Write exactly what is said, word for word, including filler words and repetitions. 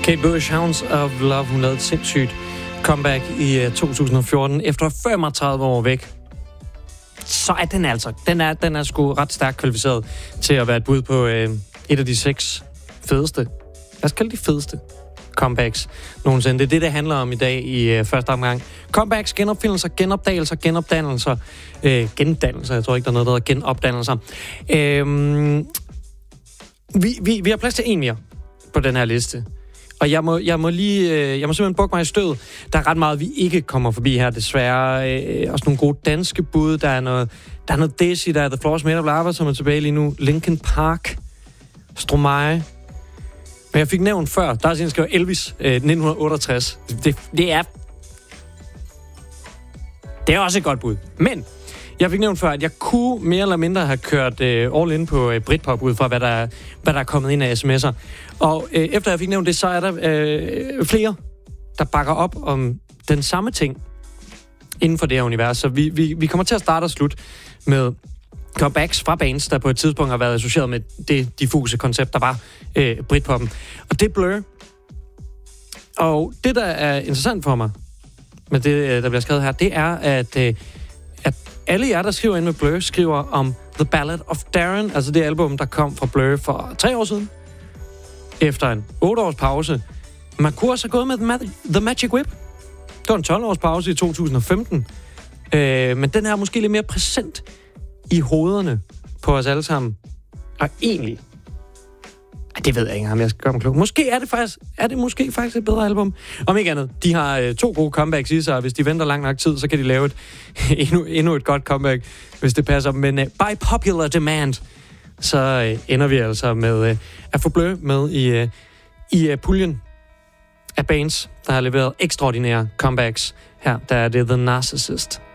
Kate Bush, Hounds of Love, hun lavede et sindssygt comeback i uh, to tusind og fjorten, efter femogtredive år væk. Så er den altså, den er, den er sgu ret stærkt kvalificeret til at være et bud på uh, et af de seks fedeste, lad os kalde de fedeste comebacks nogensinde. Det er det, det handler om i dag i uh, første omgang. Comebacks, genopfindelser, genopdagelser, genopdannelser, uh, gendannelser, jeg tror ikke, der er noget, der hedder genopdannelser. Uh, vi, vi, vi har plads til en mere på den her liste. Og jeg må, jeg må lige, jeg må simpelthen bukke mig i stødet. Der er ret meget, vi ikke kommer forbi her, desværre. Øh, også nogle gode danske bud. Der er noget, der er noget Desi, der er The Floors Made of Lava, som er tilbage lige nu. Linkin Park, Stromae. Men jeg fik nævnt før, der er sådan, skrevet Elvis, øh, nitten otteogtres. Det, det er... Det er også et godt bud. Men jeg fik nævnt før, at jeg kunne mere eller mindre have kørt øh, all in på øh, Britpop ud fra, hvad der, hvad der er kommet ind af sms'er. Og øh, efter jeg fik nævnt det, så er der øh, flere, der bakker op om den samme ting inden for det her univers. Så vi, vi, vi kommer til at starte og slutte med comebacks fra bands, der på et tidspunkt har været associeret med det diffuse koncept, der var øh, Britpoppen. Og det er Blur. Og det, der er interessant for mig med det, der bliver skrevet her, det er, at, øh, at alle jer, der skriver ind med Blur, skriver om The Ballad of Darren, altså det album, der kom fra Blur for tre år siden, efter en otte års pause. Man kunne også have gået med The, Ma- The Magic Whip. Det var en tolv års pause i to tusind og femten. Øh, men den her er måske lidt mere præsent i hovederne på os alle sammen. Og egentlig... Ej, det ved jeg ikke, om jeg skal gøre mig klog. Måske er det faktisk, er det måske faktisk et bedre album. Om ikke andet. De har øh, to gode comebacks i sig, og hvis de venter lang nok tid, så kan de lave et, endnu, endnu et godt comeback, hvis det passer. Men øh, by popular demand, så øh, ender vi altså med øh, at få Blur med i, øh, i øh, puljen af bands, der har leveret ekstraordinære comebacks. Her der er det The Narcissist.